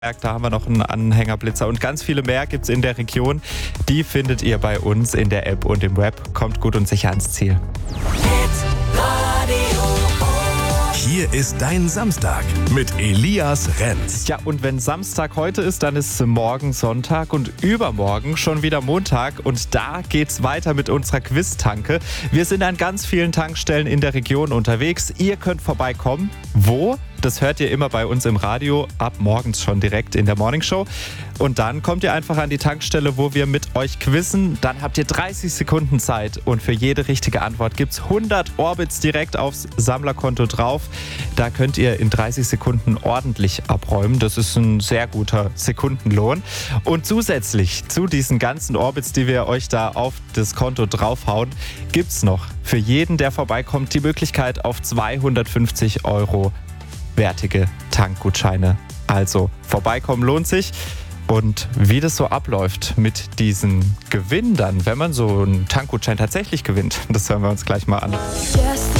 Da haben wir noch einen Anhängerblitzer und ganz viele mehr gibt es in der Region. Die findet ihr bei uns in der App und im Web. Kommt gut und sicher ans Ziel. Hier ist dein Samstag mit Elias Renz. Ja, und wenn Samstag heute ist, dann ist morgen Sonntag und übermorgen schon wieder Montag. Und da geht's weiter mit unserer Quiz-Tanke. Wir sind an ganz vielen Tankstellen in der Region unterwegs. Ihr könnt vorbeikommen. Wo? Das hört ihr immer bei uns im Radio, ab morgens schon direkt in der Morningshow. Und dann kommt ihr einfach an die Tankstelle, wo wir mit euch quizzen. Dann habt ihr 30 Sekunden Zeit und für jede richtige Antwort gibt's 100 Orbits direkt aufs Sammlerkonto drauf. Da könnt ihr in 30 Sekunden ordentlich abräumen. Das ist ein sehr guter Sekundenlohn. Und zusätzlich zu diesen ganzen Orbits, die wir euch da auf das Konto draufhauen, gibt's noch für jeden, der vorbeikommt, die Möglichkeit auf 250 € wertige Tankgutscheine. Also vorbeikommen lohnt sich. Und wie das so abläuft mit diesen Gewinn dann, wenn man so einen Tankgutschein tatsächlich gewinnt, das hören wir uns gleich mal an.